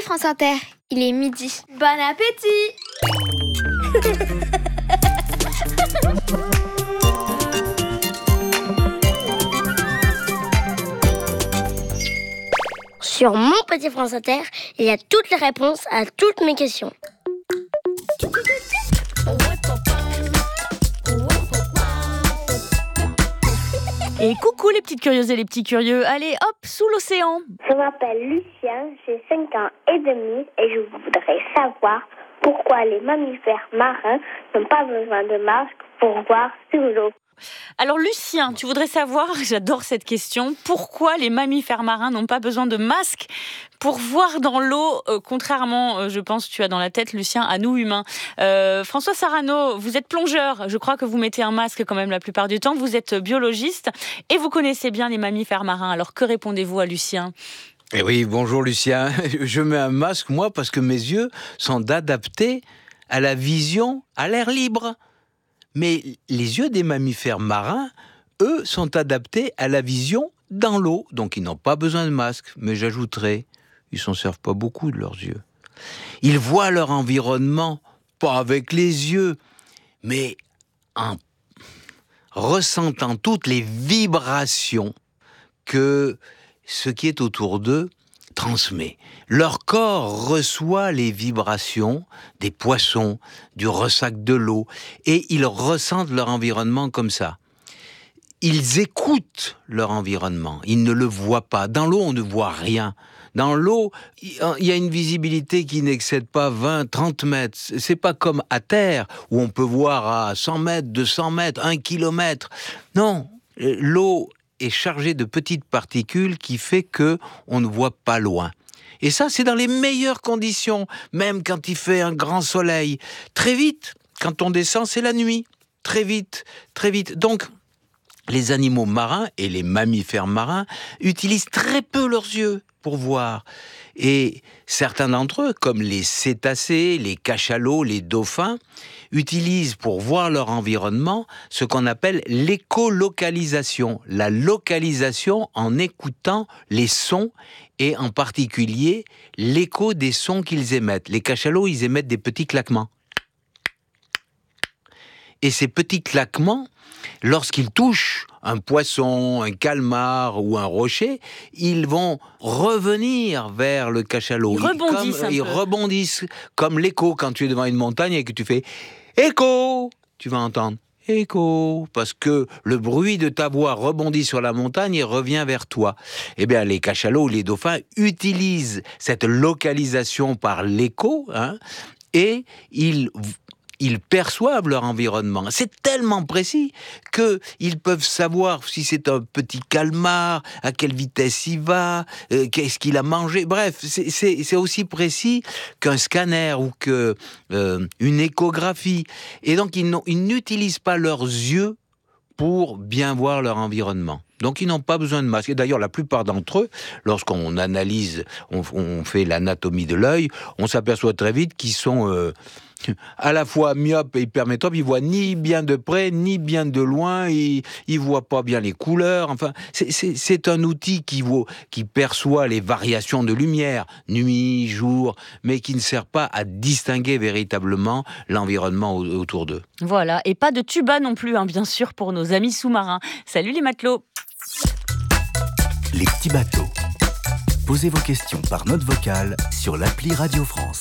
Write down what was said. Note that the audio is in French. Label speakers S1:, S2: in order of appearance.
S1: France Inter, il est midi. Bon appétit!
S2: Sur mon petit France Inter, il y a toutes les réponses à toutes mes questions.
S3: Et coucou les petites curieuses et les petits curieux, allez hop, sous l'océan.
S2: Je m'appelle Lucien, j'ai 5 ans et demi et je voudrais savoir pourquoi les mammifères marins n'ont pas besoin de masque pour voir sur l'eau.
S3: Alors Lucien, tu voudrais savoir, j'adore cette question, pourquoi les mammifères marins n'ont pas besoin de masque pour voir dans l'eau, contrairement, je pense, tu as dans la tête, Lucien, à nous humains. François Sarano, vous êtes plongeur, je crois que vous mettez un masque quand même la plupart du temps, vous êtes biologiste et vous connaissez bien les mammifères marins, alors que répondez-vous à Lucien ?
S4: Eh oui, bonjour Lucien, je mets un masque moi parce que mes yeux sont adaptés à la vision à l'air libre. Mais les yeux des mammifères marins, eux, sont adaptés à la vision dans l'eau. Donc, ils n'ont pas besoin de masque. Mais j'ajouterais, ils ne s'en servent pas beaucoup de leurs yeux. Ils voient leur environnement, pas avec les yeux, mais en ressentant toutes les vibrations que ce qui est autour d'eux transmet. Leur corps reçoit les vibrations des poissons, du ressac de l'eau, et ils ressentent leur environnement comme ça. Ils écoutent leur environnement, ils ne le voient pas. Dans l'eau, on ne voit rien. Dans l'eau, il y a une visibilité qui n'excède pas 20-30 mètres. C'est pas comme à terre, où on peut voir à 100 mètres, 200 mètres, 1 kilomètre. Non, l'eau est chargée de petites particules qui fait que on ne voit pas loin. Et ça, c'est dans les meilleures conditions, même quand il fait un grand soleil. Très vite, quand on descend, c'est la nuit. Très vite, très vite. Donc, les animaux marins et les mammifères marins utilisent très peu leurs yeux pour voir. Et certains d'entre eux, comme les cétacés, les cachalots, les dauphins, utilisent pour voir leur environnement ce qu'on appelle l'écolocalisation. La localisation en écoutant les sons et en particulier l'écho des sons qu'ils émettent. Les cachalots, ils émettent des petits claquements. Et ces petits claquements, lorsqu'ils touchent un poisson, un calmar ou un rocher, ils vont revenir vers le cachalot. Ils rebondissent comme l'écho quand tu es devant une montagne et que tu fais « écho », tu vas entendre « écho », parce que le bruit de ta voix rebondit sur la montagne et revient vers toi. Eh bien, les cachalots, les dauphins utilisent cette localisation par l'écho, et ils perçoivent leur environnement. C'est tellement précis qu'ils peuvent savoir si c'est un petit calmar, à quelle vitesse il va, qu'est-ce qu'il a mangé. Bref, c'est aussi précis qu'un scanner ou qu'une échographie. Et donc, ils n'utilisent pas leurs yeux pour bien voir leur environnement. Donc, ils n'ont pas besoin de masque. Et d'ailleurs, la plupart d'entre eux, lorsqu'on analyse, on fait l'anatomie de l'œil, on s'aperçoit très vite qu'ils sont à la fois myopes et hypermétropes. Ils voient ni bien de près, ni bien de loin. Ils voient pas bien les couleurs. Enfin, c'est un outil qui perçoit les variations de lumière, nuit, jour, mais qui ne sert pas à distinguer véritablement l'environnement autour d'eux.
S3: Voilà, et pas de tuba non plus, bien sûr, pour nos amis sous-marins. Salut les matelots.
S5: Les petits bateaux. Posez vos questions par note vocale sur l'appli Radio France.